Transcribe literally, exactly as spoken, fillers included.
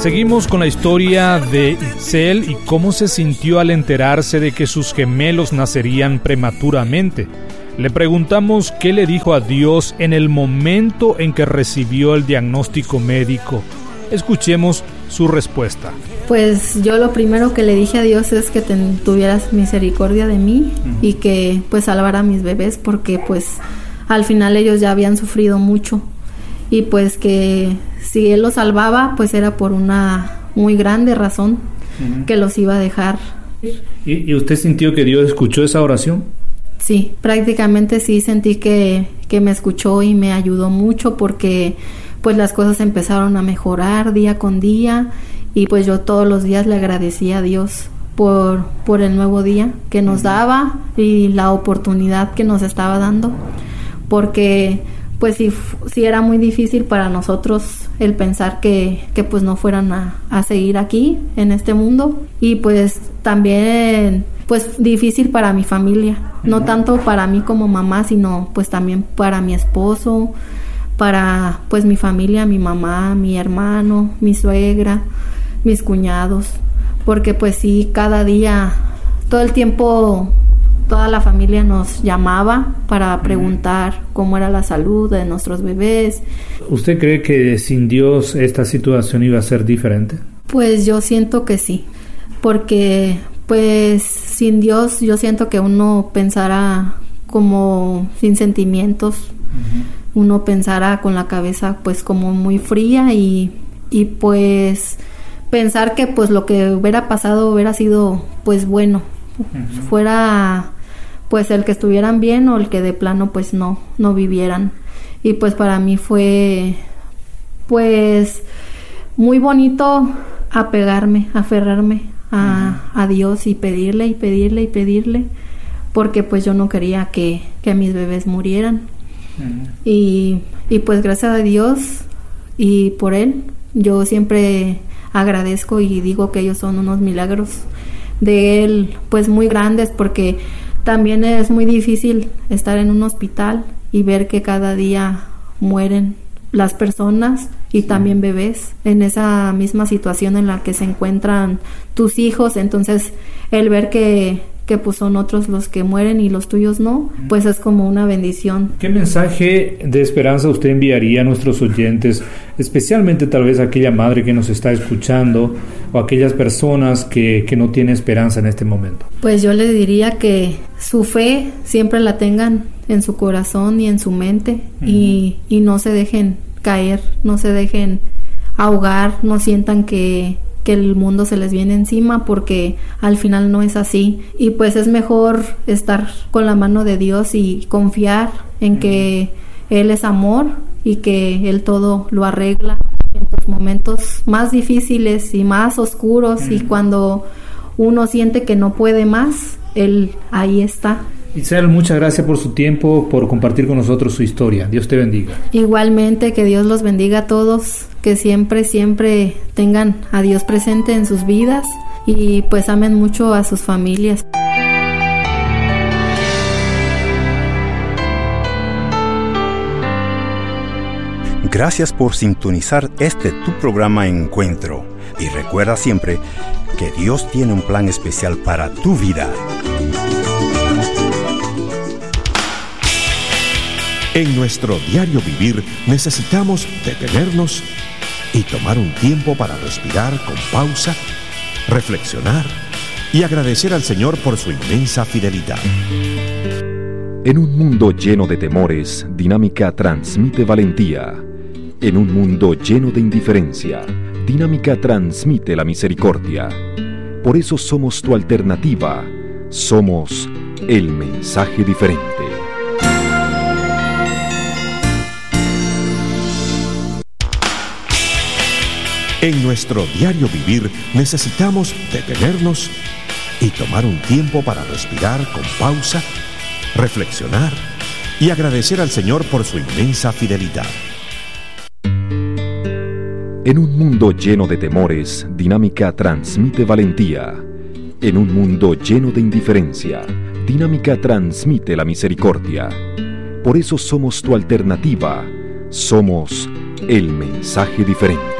Seguimos con la historia de Itzel y cómo se sintió al enterarse de que sus gemelos nacerían prematuramente. Le preguntamos qué le dijo a Dios en el momento en que recibió el diagnóstico médico. Escuchemos su respuesta. Pues yo lo primero que le dije a Dios es que ten, tuvieras misericordia de mí uh-huh. y que pues salvara a mis bebés, porque pues al final ellos ya habían sufrido mucho y pues que si Él los salvaba pues era por una muy grande razón uh-huh. que los iba a dejar. ¿Y, ¿Y usted sintió que Dios escuchó esa oración? Sí, prácticamente sí sentí que, que me escuchó y me ayudó mucho, porque pues las cosas empezaron a mejorar día con día y pues yo todos los días le agradecía a Dios por, por el nuevo día que nos daba y la oportunidad que nos estaba dando, porque pues sí, sí era muy difícil para nosotros el pensar que, que pues no fueran a, a seguir aquí en este mundo, y pues también pues difícil para mi familia, no tanto para mí como mamá, sino pues también para mi esposo, para pues mi familia, mi mamá, mi hermano, mi suegra, mis cuñados, porque pues sí, cada día, todo el tiempo, toda la familia nos llamaba para preguntar cómo era la salud de nuestros bebés. ¿Usted cree que sin Dios esta situación iba a ser diferente? Pues yo siento que sí, porque pues sin Dios yo siento que uno pensara como sin sentimientos, uh-huh. uno pensara con la cabeza pues como muy fría y, y pues pensar que pues lo que hubiera pasado hubiera sido pues bueno, uh-huh. fuera pues el que estuvieran bien o el que de plano pues no, no vivieran. Y pues para mí fue pues muy bonito apegarme, aferrarme a, uh-huh. a Dios y pedirle y pedirle y pedirle, porque pues yo no quería que, que mis bebés murieran. Uh-huh. y, y pues gracias a Dios y por Él yo siempre agradezco y digo que ellos son unos milagros de Él pues muy grandes, porque también es muy difícil estar en un hospital y ver que cada día mueren las personas y sí. también bebés en esa misma situación en la que se encuentran tus hijos. Entonces el ver que, que pues son otros los que mueren y los tuyos no, pues es como una bendición. ¿Qué mensaje de esperanza usted enviaría a nuestros oyentes, especialmente tal vez a aquella madre que nos está escuchando o a aquellas personas que, que no tienen esperanza en este momento? Pues yo les diría que su fe siempre la tengan en su corazón y en su mente, uh-huh. y, y no se dejen caer, no se dejen ahogar, no sientan que que el mundo se les viene encima, porque al final no es así, y pues es mejor estar con la mano de Dios y confiar en que Él es amor y que Él todo lo arregla en tus momentos más difíciles y más oscuros, y cuando uno siente que no puede más, Él ahí está. Itzel, muchas gracias por su tiempo, por compartir con nosotros su historia. Dios te bendiga. Igualmente, que Dios los bendiga a todos, que siempre, siempre tengan a Dios presente en sus vidas y pues amen mucho a sus familias. Gracias por sintonizar este tu programa Encuentro. Y recuerda siempre que Dios tiene un plan especial para tu vida. En nuestro diario vivir necesitamos detenernos y tomar un tiempo para respirar con pausa, reflexionar y agradecer al Señor por su inmensa fidelidad. En un mundo lleno de temores, Dinámica transmite valentía. En un mundo lleno de indiferencia, Dinámica transmite la misericordia. Por eso somos tu alternativa. Somos el mensaje diferente. En nuestro diario vivir necesitamos detenernos y tomar un tiempo para respirar con pausa, reflexionar y agradecer al Señor por su inmensa fidelidad. En un mundo lleno de temores, Dinámica transmite valentía. En un mundo lleno de indiferencia, Dinámica transmite la misericordia. Por eso somos tu alternativa. Somos el mensaje diferente.